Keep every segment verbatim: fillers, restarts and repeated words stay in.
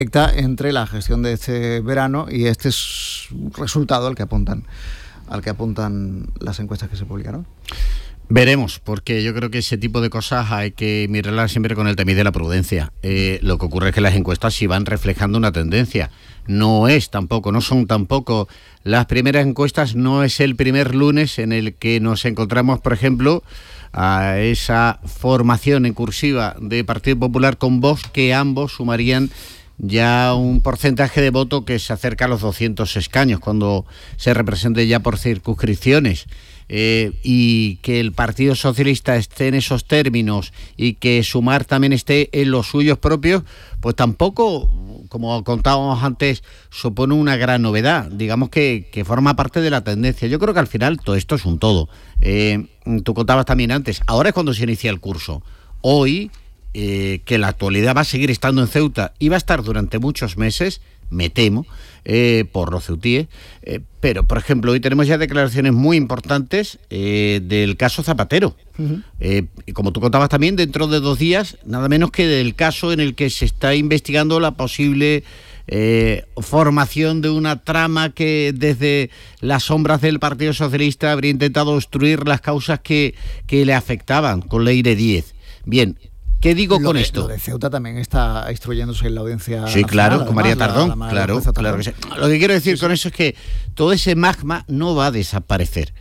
entre la gestión de este verano y este resultado al que apuntan, al que apuntan las encuestas que se publicaron. Veremos, porque yo creo que ese tipo de cosas hay que mirarlas siempre con el tamiz de la prudencia. Eh, lo que ocurre es que las encuestas sí van reflejando una tendencia. No es tampoco, no son tampoco las primeras encuestas, no es el primer lunes en el que nos encontramos, por ejemplo, a esa formación en cursiva de Partido Popular con Vox, que ambos sumarían ya un porcentaje de voto que se acerca a los doscientos escaños cuando se represente ya por circunscripciones. Eh, y que el Partido Socialista esté en esos términos y que Sumar también esté en los suyos propios, pues tampoco, como contábamos antes, supone una gran novedad. Digamos que, que forma parte de la tendencia. Yo creo que al final todo esto es un todo. Eh, tú contabas también antes, ahora es cuando se inicia el curso. Hoy, eh, que la actualidad va a seguir estando en Ceuta y va a estar durante muchos meses, me temo, eh, por los ceutíes, eh, pero por ejemplo hoy tenemos ya declaraciones muy importantes eh, del caso Zapatero. Uh-huh. eh, y como tú contabas también, dentro de dos días, nada menos que del caso en el que se está investigando la posible eh, formación de una trama que desde las sombras del Partido Socialista habría intentado obstruir las causas que, que le afectaban con Leire Díez. Bien, ¿qué digo lo con de, esto? Lo de Ceuta también está instruyéndose en la audiencia. Sí, claro, nacional, con María además, Tardón, la, la, la claro, Tardón. claro que sí. Lo que quiero decir sí, con sí. eso es que todo ese magma no va a desaparecer.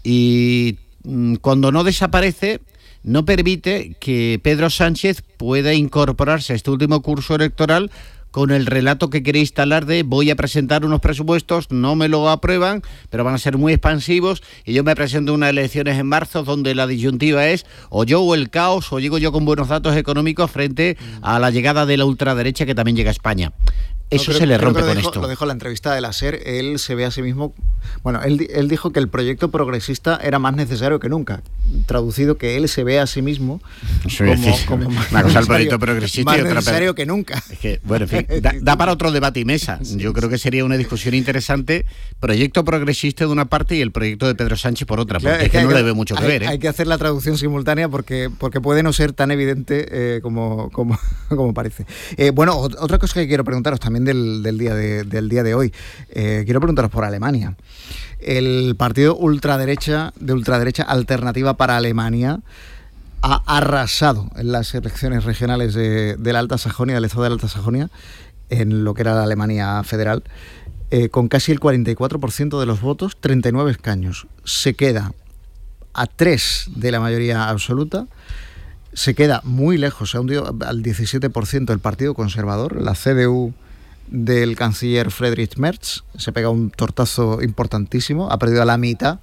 Y mmm, cuando no desaparece, no permite que Pedro Sánchez pueda incorporarse a este último curso electoral con el relato que quiere instalar de voy a presentar unos presupuestos, no me lo aprueban, pero van a ser muy expansivos y yo me presento unas elecciones en marzo donde la disyuntiva es o yo o el caos o llego yo con buenos datos económicos frente a la llegada de la ultraderecha que también llega a España. Eso no, creo, se le rompe con dijo, esto. Lo dijo en la entrevista de la SER, él se ve a sí mismo... Bueno, él, él dijo que el proyecto progresista era más necesario que nunca. Traducido, que él se ve a sí mismo sí, como, sí, como más, una cosa el proyecto progresista más y otra necesario que nunca. Es que, bueno, en fin, da, da para otro debate y mesa. Sí, Yo sí. creo que sería una discusión interesante. Proyecto progresista de una parte y el proyecto de Pedro Sánchez por otra, porque claro, es que, es que no le ve mucho que hay, ver. ¿eh? Hay que hacer la traducción simultánea porque, porque puede no ser tan evidente eh, como, como, como parece. Eh, bueno, otra cosa que quiero preguntaros también del, del día De, del día de hoy. Eh, quiero preguntaros por Alemania. El partido ultraderecha de ultraderecha Alternativa para Alemania ha arrasado en las elecciones regionales de, de la Alta Sajonia, del estado de la Alta Sajonia, en lo que era la Alemania federal, eh, con casi el cuarenta y cuatro por ciento de los votos, treinta y nueve escaños. Se queda a tres de la mayoría absoluta. Se queda muy lejos, se ha hundido al diecisiete por ciento el Partido Conservador, la C D U del canciller Friedrich Merz, se pega un tortazo importantísimo, ha perdido a la mitad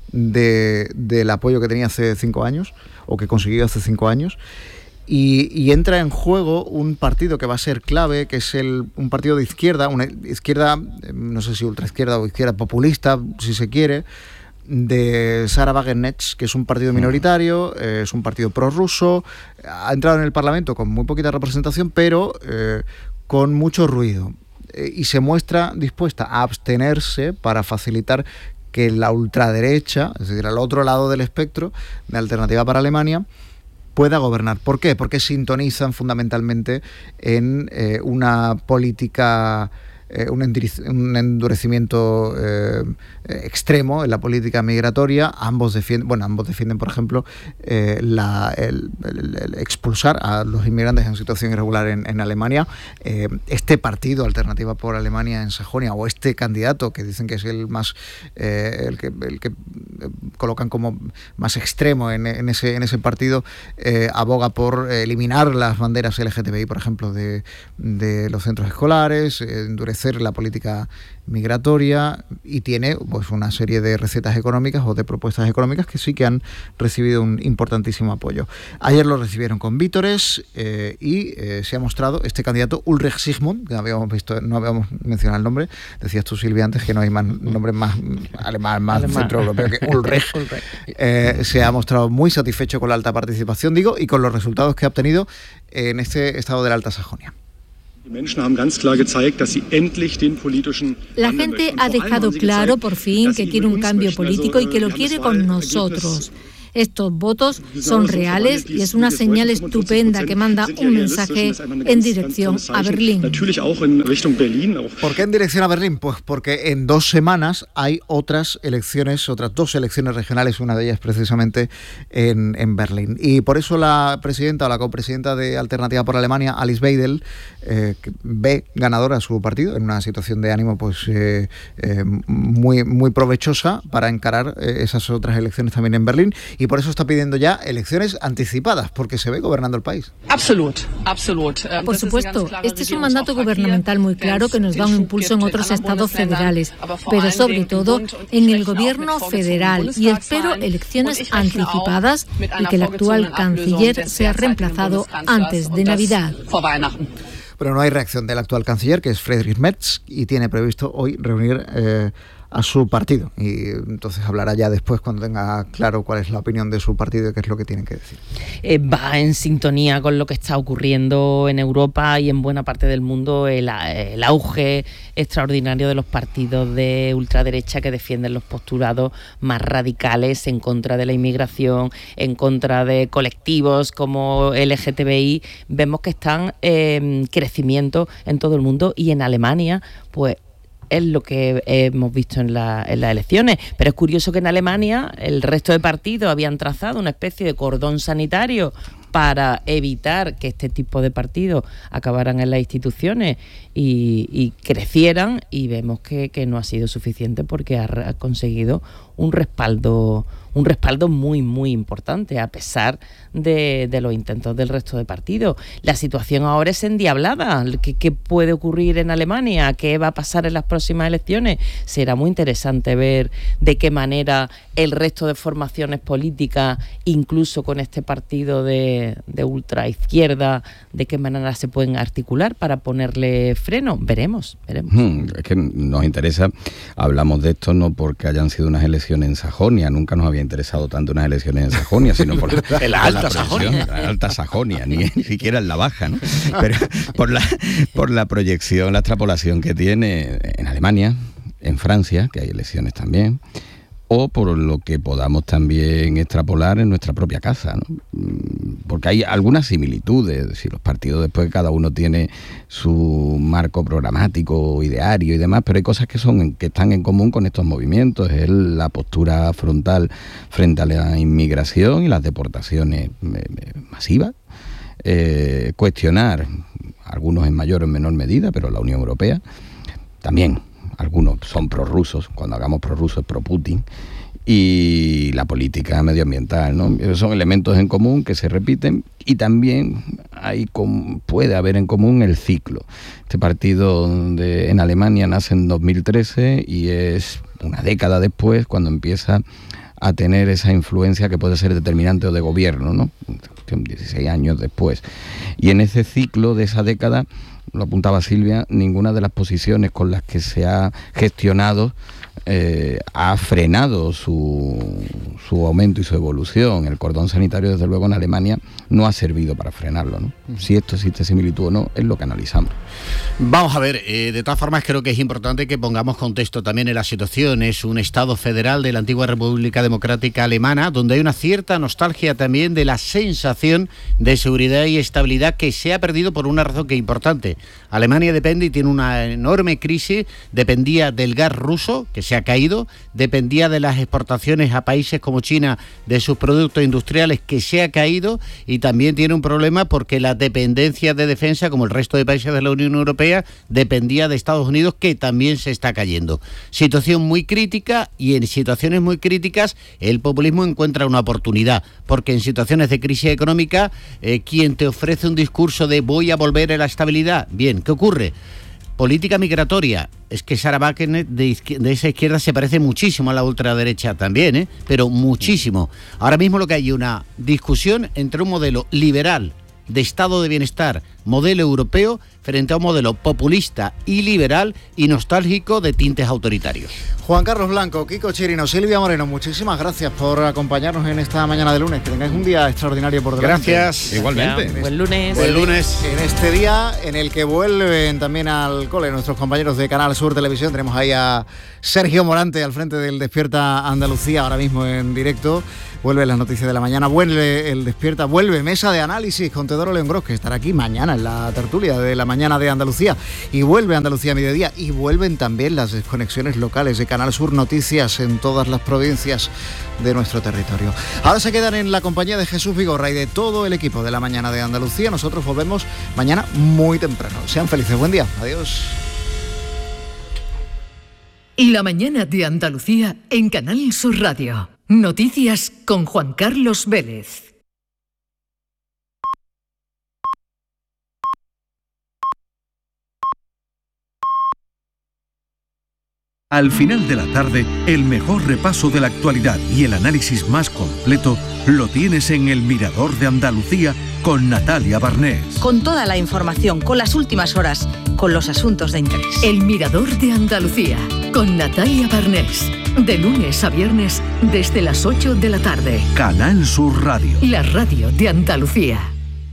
de, del apoyo que tenía hace cinco años, o que consiguió hace cinco años, y, y entra en juego un partido que va a ser clave, que es el, un partido de izquierda, una izquierda, no sé si ultraizquierda o izquierda populista, si se quiere, de Sahra Wagenknecht, que es un partido minoritario, eh, es un partido prorruso, ha entrado en el Parlamento con muy poquita representación, pero eh, con mucho ruido, eh, y se muestra dispuesta a abstenerse para facilitar que la ultraderecha, es decir, al otro lado del espectro de Alternativa para Alemania, pueda gobernar. ¿Por qué? Porque sintonizan fundamentalmente en eh, una política, eh, un, un endurecimiento eh, extremo en la política migratoria. Ambos defienden, bueno, ambos defienden, por ejemplo, eh, la, el, el, el expulsar a los inmigrantes en situación irregular en, en Alemania. Eh, este partido, Alternativa por Alemania en Sajonia, o este candidato que dicen que es el más, eh, el que, el que colocan como más extremo en, en ese, en ese partido, eh, aboga por eliminar las banderas L G T B I, por ejemplo, de, de los centros escolares, eh, endurecer la política migratoria, y tiene pues una serie de recetas económicas o de propuestas económicas que sí que han recibido un importantísimo apoyo. Ayer lo recibieron con vítores eh, y eh, se ha mostrado este candidato Ulrich Sigmund, que no habíamos visto, no habíamos mencionado el nombre. Decías tú, Silvia, antes que no hay más nombres más alemán, más alemán. Centroeuropeo que Ulrich. eh, se ha mostrado muy satisfecho con la alta participación, digo, y con los resultados que ha obtenido en este estado de la Alta Sajonia. La gente ha dejado claro por fin que quiere un cambio político y que lo quiere con nosotros. Estos votos son reales y es una señal estupenda que manda un mensaje en dirección a Berlín. ¿Por qué en dirección a Berlín? Pues porque en dos semanas hay otras elecciones, otras dos elecciones regionales, una de ellas precisamente en, en Berlín. Y por eso la presidenta o la copresidenta de Alternativa por Alemania, Alice Weidel, eh, ve ganadora a su partido en una situación de ánimo pues eh, eh, muy, muy provechosa para encarar eh, esas otras elecciones también en Berlín, y por eso está pidiendo ya elecciones anticipadas, porque se ve gobernando el país. Absolut, absolut. Por supuesto, este es un mandato gubernamental muy claro que nos da un impulso en otros estados federales, pero sobre todo en el gobierno federal, y espero elecciones anticipadas y que el actual canciller sea reemplazado antes de Navidad. Pero no hay reacción del actual canciller, que es Friedrich Merz, y tiene previsto hoy reunir eh, a su partido. Y entonces hablará ya después, cuando tenga claro cuál es la opinión de su partido y qué es lo que tienen que decir. Eh, va en sintonía con lo que está ocurriendo en Europa y en buena parte del mundo, el, el auge extraordinario de los partidos de ultraderecha que defienden los postulados más radicales en contra de la inmigración, en contra de colectivos como L G T B I. Vemos que están en crecimiento en todo el mundo, y en Alemania, pues, es lo que hemos visto en, la, en las elecciones. Pero es curioso que en Alemania el resto de partidos habían trazado una especie de cordón sanitario para evitar que este tipo de partidos acabaran en las instituciones y, y crecieran, y vemos que, que no ha sido suficiente, porque ha, ha conseguido un respaldo un respaldo muy, muy importante, a pesar de, de los intentos del resto de partidos. La situación ahora es endiablada. ¿Qué, ¿Qué puede ocurrir en Alemania? ¿Qué va a pasar en las próximas elecciones? Será muy interesante ver de qué manera el resto de formaciones políticas, incluso con este partido de, de ultraizquierda, de qué manera se pueden articular para ponerle freno. Veremos, veremos. Hmm, es que nos interesa, hablamos de esto no porque hayan sido unas elecciones en Sajonia, nunca nos había interesado tanto unas elecciones en Sajonia, sino por, en la alta Sajonia, la alta Sajonia, ni, ni siquiera en la baja, ¿no? Pero por la, por la proyección, la extrapolación que tiene en Alemania, en Francia, que hay elecciones también, o por lo que podamos también extrapolar en nuestra propia casa, ¿no? Porque hay algunas similitudes, si los partidos después cada uno tiene su marco programático, ideario y demás, pero hay cosas que son que están en común con estos movimientos. Es la postura frontal frente a la inmigración y las deportaciones masivas, eh, cuestionar, algunos en mayor o en menor medida, pero la Unión Europea también. Algunos son prorrusos, cuando hagamos prorrusos es pro-Putin, y la política medioambiental, ¿no? Esos son elementos en común que se repiten, y también hay com- puede haber en común el ciclo. Este partido de, en Alemania nace en dos mil trece y es una década después cuando empieza a tener esa influencia que puede ser determinante o de gobierno, ¿no? dieciséis años después. Y en ese ciclo de esa década, lo apuntaba Silvia, ninguna de las posiciones con las que se ha gestionado eh, ha frenado su, su aumento y su evolución. El cordón sanitario, desde luego, en Alemania no ha servido para frenarlo, ¿no? Uh-huh. Si esto existe similitud o no, es lo que analizamos. Vamos a ver, eh, de todas formas creo que es importante que pongamos contexto también en la situación. Es un Estado federal de la antigua República Democrática Alemana, donde hay una cierta nostalgia también de la sensación de seguridad y estabilidad que se ha perdido por una razón que es importante. Alemania depende y tiene una enorme crisis, dependía del gas ruso, que se ha caído, dependía de las exportaciones a países como China de sus productos industriales, que se ha caído, y también tiene un problema porque la dependencia de defensa, como el resto de países de la Unión Europea, dependía de Estados Unidos, que también se está cayendo. Situación muy crítica, y en situaciones muy críticas el populismo encuentra una oportunidad, porque en situaciones de crisis económica, eh, quien te ofrece un discurso de voy a volver a la estabilidad, bien, ¿qué ocurre? Política migratoria. Es que Sarah Wagenknecht de, izquier- de esa izquierda se parece muchísimo a la ultraderecha también, ¿eh? Pero muchísimo. Ahora mismo lo que hay una discusión entre un modelo liberal de estado de bienestar, modelo europeo frente a un modelo populista y liberal y nostálgico de tintes autoritarios. Juan Carlos Blanco, Kiko Chirino, Silvia Moreno, muchísimas gracias por acompañarnos en esta mañana de lunes. Que tengáis un día extraordinario por delante. Gracias. Igualmente. Ya, buen lunes. Buen lunes. En este día en el que vuelven también al cole nuestros compañeros de Canal Sur Televisión, tenemos ahí a Sergio Morante al frente del Despierta Andalucía, ahora mismo en directo. Vuelve las noticias de la mañana, vuelve el Despierta, vuelve Mesa de Análisis con Teodoro León Gros, que estará aquí mañana en la tertulia de la mañana de Andalucía, y vuelve Andalucía a mediodía, y vuelven también las desconexiones locales de Canal Sur Noticias en todas las provincias de nuestro territorio. Ahora se quedan en la compañía de Jesús Vigorra y de todo el equipo de la mañana de Andalucía. Nosotros volvemos mañana muy temprano. Sean felices, buen día, adiós. Y la mañana de Andalucía en Canal Sur Radio. Noticias con Juan Carlos Vélez. Al final de la tarde, el mejor repaso de la actualidad y el análisis más completo lo tienes en El Mirador de Andalucía con Natalia Barnés. Con toda la información, con las últimas horas, con los asuntos de interés. El Mirador de Andalucía con Natalia Barnés. De lunes a viernes desde las ocho de la tarde. Canal Sur Radio. La radio de Andalucía.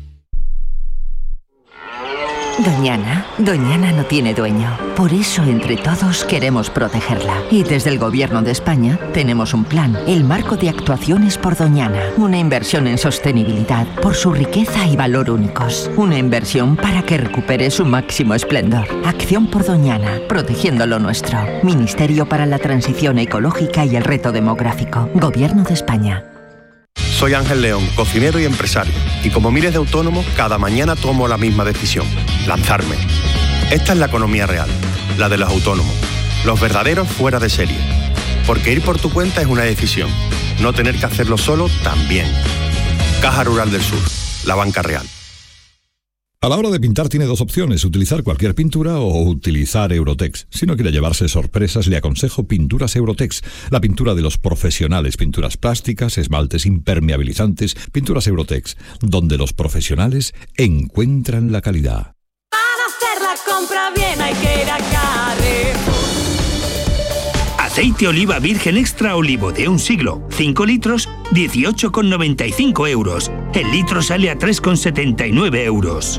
Doñana, Doñana no tiene dueño. Por eso entre todos queremos protegerla. Y desde el Gobierno de España tenemos un plan, el Marco de Actuaciones por Doñana. Una inversión en sostenibilidad por su riqueza y valor únicos. Una inversión para que recupere su máximo esplendor. Acción por Doñana, protegiendo lo nuestro. Ministerio para la Transición Ecológica y el Reto Demográfico. Gobierno de España. Soy Ángel León, cocinero y empresario, y como miles de autónomos, cada mañana tomo la misma decisión, lanzarme. Esta es la economía real, la de los autónomos, los verdaderos fuera de serie. Porque ir por tu cuenta es una decisión, no tener que hacerlo solo también. Caja Rural del Sur, la banca real. A la hora de pintar tiene dos opciones, utilizar cualquier pintura o utilizar Eurotex. Si no quiere llevarse sorpresas, le aconsejo Pinturas Eurotex, la pintura de los profesionales, pinturas plásticas, esmaltes impermeabilizantes, Pinturas Eurotex, donde los profesionales encuentran la calidad. Para hacer la compra bien hay que ir a Carrefour. Aceite oliva virgen extra olivo de un siglo, cinco litros, dieciocho con noventa y cinco euros. El litro sale a tres con setenta y nueve euros.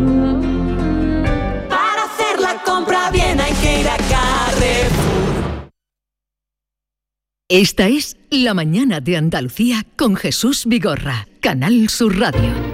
Para hacer la compra bien hay que ir a Carrefour. Esta es La mañana de Andalucía con Jesús Vigorra, Canal Sur Radio.